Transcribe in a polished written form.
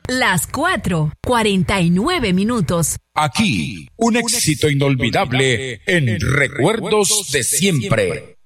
Las 4:49. Aquí, un éxito inolvidable en Recuerdos de Siempre.